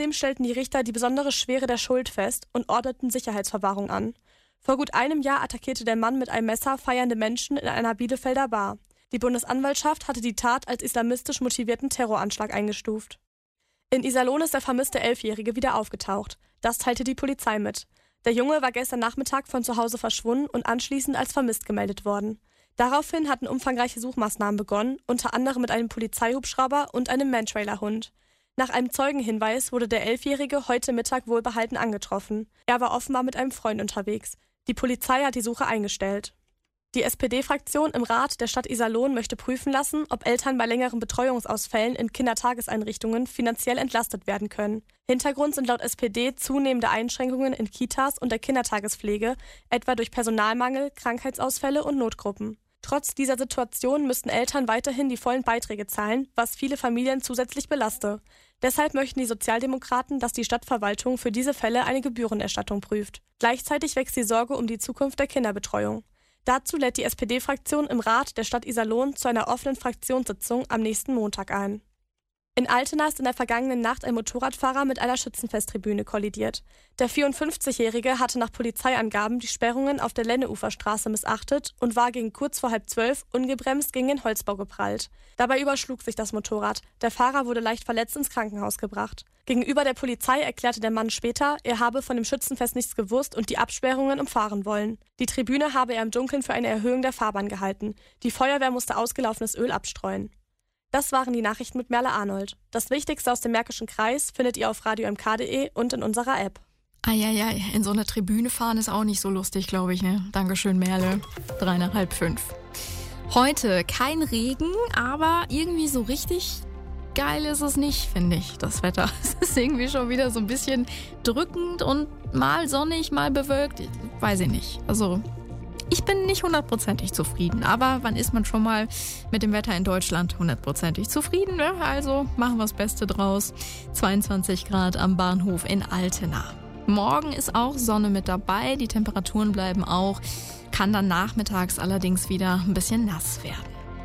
Außerdem stellten die Richter die besondere Schwere der Schuld fest und ordneten Sicherheitsverwahrung an. Vor gut einem Jahr attackierte der Mann mit einem Messer feiernde Menschen in einer Bielefelder Bar. Die Bundesanwaltschaft hatte die Tat als islamistisch motivierten Terroranschlag eingestuft. In Iserlohn ist der vermisste 11-Jährige wieder aufgetaucht. Das teilte die Polizei mit. Der Junge war gestern Nachmittag von zu Hause verschwunden und anschließend als vermisst gemeldet worden. Daraufhin hatten umfangreiche Suchmaßnahmen begonnen, unter anderem mit einem Polizeihubschrauber und einem Mantrailer-Hund. Nach einem Zeugenhinweis wurde der 11-Jährige heute Mittag wohlbehalten angetroffen. Er war offenbar mit einem Freund unterwegs. Die Polizei hat die Suche eingestellt. Die SPD-Fraktion im Rat der Stadt Iserlohn möchte prüfen lassen, ob Eltern bei längeren Betreuungsausfällen in Kindertageseinrichtungen finanziell entlastet werden können. Hintergrund sind laut SPD zunehmende Einschränkungen in Kitas und der Kindertagespflege, etwa durch Personalmangel, Krankheitsausfälle und Notgruppen. Trotz dieser Situation müssten Eltern weiterhin die vollen Beiträge zahlen, was viele Familien zusätzlich belaste. Deshalb möchten die Sozialdemokraten, dass die Stadtverwaltung für diese Fälle eine Gebührenerstattung prüft. Gleichzeitig wächst die Sorge um die Zukunft der Kinderbetreuung. Dazu lädt die SPD-Fraktion im Rat der Stadt Iserlohn zu einer offenen Fraktionssitzung am nächsten Montag ein. In Altena ist in der vergangenen Nacht ein Motorradfahrer mit einer Schützenfesttribüne kollidiert. Der 54-Jährige hatte nach Polizeiangaben die Sperrungen auf der Lenneuferstraße missachtet und war gegen kurz vor 11:30 ungebremst gegen den Holzbau geprallt. Dabei überschlug sich das Motorrad. Der Fahrer wurde leicht verletzt ins Krankenhaus gebracht. Gegenüber der Polizei erklärte der Mann später, er habe von dem Schützenfest nichts gewusst und die Absperrungen umfahren wollen. Die Tribüne habe er im Dunkeln für eine Erhöhung der Fahrbahn gehalten. Die Feuerwehr musste ausgelaufenes Öl abstreuen. Das waren die Nachrichten mit Merle Arnold. Das Wichtigste aus dem Märkischen Kreis findet ihr auf radiomk.de und in unserer App. Eieiei, in so eine Tribüne fahren ist auch nicht so lustig, glaube ich, ne? Dankeschön, Merle. 4:30. Heute kein Regen, aber irgendwie so richtig geil ist es nicht, finde ich, das Wetter. Es ist irgendwie schon wieder so ein bisschen drückend und mal sonnig, mal bewölkt. Weiß ich nicht. Also ich bin nicht 100%ig zufrieden, aber wann ist man schon mal mit dem Wetter in Deutschland 100%ig zufrieden? Ne? Also machen wir das Beste draus. 22 Grad am Bahnhof in Altena. Morgen ist auch Sonne mit dabei, die Temperaturen bleiben auch, kann dann nachmittags allerdings wieder ein bisschen nass werden.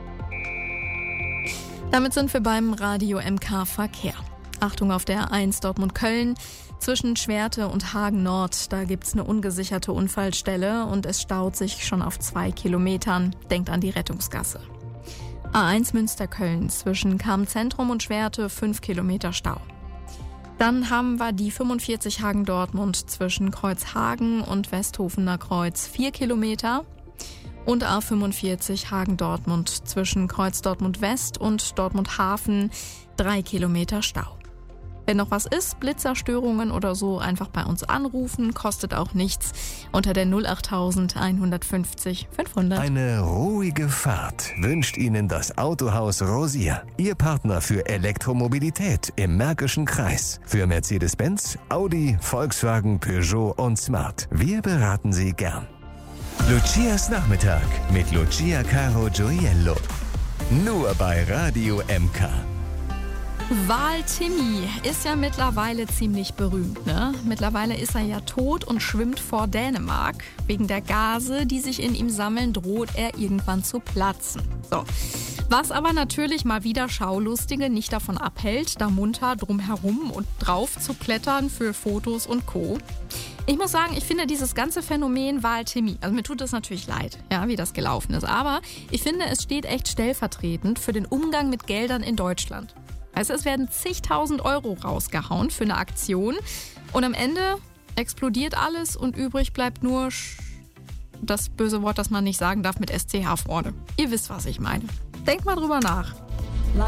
Damit sind wir beim Radio MK Verkehr. Achtung auf der A1 Dortmund-Köln. Zwischen Schwerte und Hagen Nord, da gibt's eine ungesicherte Unfallstelle und es staut sich schon auf 2 Kilometern. Denkt an die Rettungsgasse. A1 Münster-Köln, zwischen Cham-Zentrum und Schwerte 5 Kilometer Stau. Dann haben wir die 45 Hagen-Dortmund zwischen Kreuzhagen und Westhofener Kreuz 4 Kilometer. Und A45 Hagen-Dortmund zwischen Kreuz Dortmund West und Dortmund Hafen 3 Kilometer Stau. Wenn noch was ist, Blitzerstörungen oder so, einfach bei uns anrufen, kostet auch nichts. Unter der 08000 150 500. Eine ruhige Fahrt wünscht Ihnen das Autohaus Rosier. Ihr Partner für Elektromobilität im Märkischen Kreis. Für Mercedes-Benz, Audi, Volkswagen, Peugeot und Smart. Wir beraten Sie gern. Lucias Nachmittag mit Lucia Caro Gioiello. Nur bei Radio MK. Wal Timmy ist ja mittlerweile ziemlich berühmt, ne? Mittlerweile ist er ja tot und schwimmt vor Dänemark. Wegen der Gase, die sich in ihm sammeln, droht er irgendwann zu platzen. So. Was aber natürlich mal wieder Schaulustige nicht davon abhält, da munter drumherum und drauf zu klettern für Fotos und Co. Ich muss sagen, ich finde dieses ganze Phänomen Wal Timmy, also mir tut es natürlich leid, ja, wie das gelaufen ist, aber ich finde, es steht echt stellvertretend für den Umgang mit Geldern in Deutschland. Also es werden zigtausend Euro rausgehauen für eine Aktion und am Ende explodiert alles und übrig bleibt nur das böse Wort, das man nicht sagen darf, mit SCH vorne. Ihr wisst, was ich meine. Denkt mal drüber nach.